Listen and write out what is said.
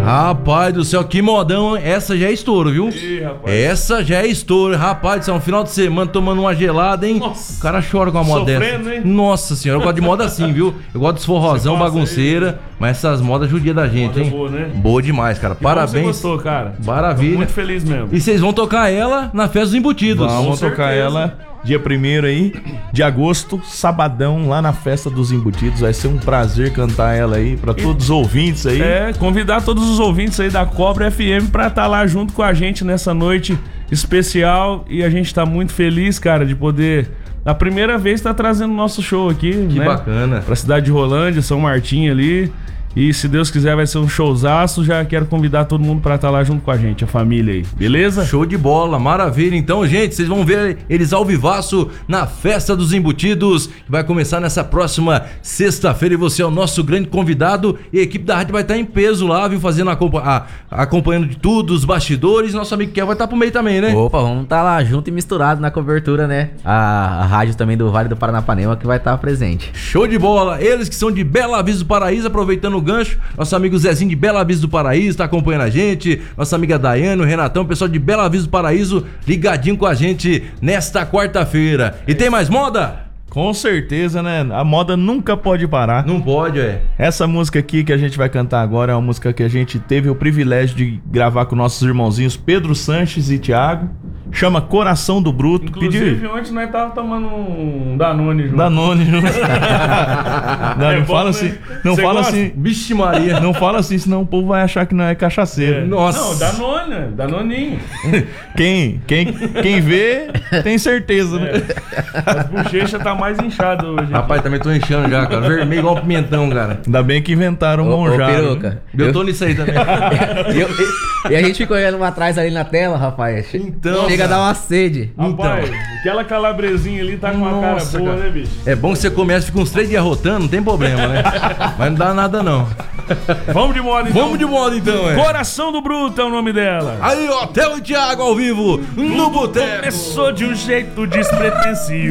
Rapaz do céu, que modão. Essa já é estouro, viu? Ih, rapaz. Essa já é estouro. Rapaz do céu, um final de semana tomando uma gelada, hein? Nossa. O cara chora com a moda Sofrendo, dessa. hein? Nossa senhora, eu gosto de moda assim, viu? Eu gosto dos forrozão, Você gosta bagunceira. Mas essas modas judia da gente, Moda hein? boa, né? Boa demais, cara. Que bom que Parabéns. Você gostou, cara. Maravilha. Tô muito feliz mesmo. E vocês vão tocar ela na festa dos embutidos. Vamos Com tocar certeza. ela dia 1º aí, de agosto, sabadão, lá na festa dos embutidos. Vai ser um prazer cantar ela aí pra todos os ouvintes aí. Convidar todos os ouvintes aí da Cobra FM pra estar lá junto com a gente nessa noite especial. E a gente tá muito feliz, cara, de poder, a primeira vez, tá trazendo nosso show aqui, Que né? bacana. Pra cidade de Rolândia, São Martim ali. E se Deus quiser vai ser um showzaço. Já quero convidar todo mundo pra estar lá junto com a gente, a família aí, beleza? Show de bola, maravilha. Então, gente, vocês vão ver eles ao vivaço na Festa dos Embutidos, que vai começar nessa próxima sexta-feira. E você é o nosso grande convidado. E a equipe da rádio vai estar em peso lá, viu? Fazendo acompanhando de tudo, os bastidores. Nosso amigo Kel vai estar pro meio também, né? Opa, vamos estar lá junto e misturado na cobertura, né? A rádio também do Vale do Paranapanema que vai estar presente. Show de bola. Eles que são de Bela Vista do Paraíso, aproveitando o gancho, nosso amigo Zezinho de Bela Vista do Paraíso tá acompanhando a gente, nossa amiga Daiane, o Renatão, o pessoal de Bela Vista do Paraíso ligadinho com a gente nesta quarta-feira. E tem mais moda? Com certeza, né? A moda nunca pode parar. Não pode, Essa música aqui que a gente vai cantar agora é uma música que a gente teve o privilégio de gravar com nossos irmãozinhos Pedro Sanches e Thiago. Chama Coração do Bruto. Inclusive, ontem nós tava tomando um Danone junto. Danone junto. Não, É não bom, fala né? assim. Não Cê fala gosta? assim. Vixe Maria. Não fala assim, senão o povo vai achar que não é cachaceiro. Nossa. Não, Danone, Danoninho. Quem vê, tem certeza, né? As bochechas tá mais inchadas hoje. Rapaz, também tô enchendo já, cara. Vermelho igual um pimentão, cara. Ainda bem que inventaram um Ô, monjado. peruca. Eu tô nisso aí também. E a gente fica olhando pra trás ali na tela, rapaz. Então, Chega a cara. dar uma sede. Rapaz, aquela calabresinha ali tá com uma cara Nossa, boa, cara. né, bicho? É bom que você começa, fica uns 3 dias rotando, não tem problema, né? Mas não dá nada, não. Vamos de moda, então. Vamos de moda, então, Coração do Bruto é o nome dela. Aí, ó, Theo e Thiago ao vivo no Boteco. Começou de um jeito despretensioso.